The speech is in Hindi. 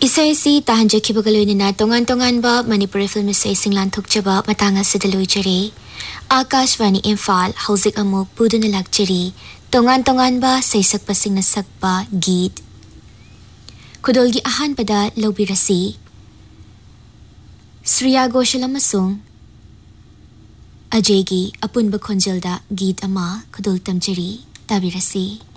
इसाइसी ताहंजखिबगलोइना तोंगान तोंगानबा मणिपुरी फिल्म इसाई सिंगलान थुकचबा मतांगा सिदलोइजरी आकाशवाणी इम्फाल हौजिक अमुक पुदुना लाक्चरी तोंगान तोंगानबा सैसकपसिंगना सकपा गीत खुदोलगी अहानबदा लौबिरसी श्रिया घोषाल अमसुंग अजयगी अपुनबा खोंजलदा गीत अमा खुदोल तमजरी ताबिरसी